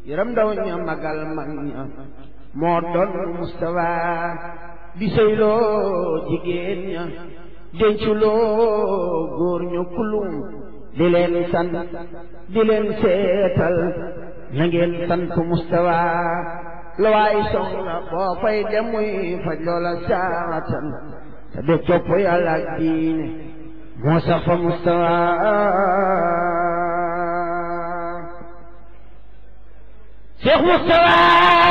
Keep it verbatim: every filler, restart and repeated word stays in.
yaram ndaw ña magal mag ña moo doon Mustafa di sëyloo jigéen ña denculoo góor ñu kulum di leen sant di leen seetal na ngeen sant Mustafa la waay soxla boo fay dem muy faj loola saatan te de topp yàlla ak diine moo sax fa Mustafa Cheikh Mustafa